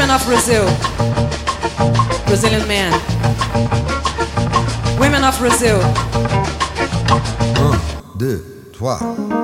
Women of Brazil. Brazilian man. Women of Brazil. 1, 2, 3.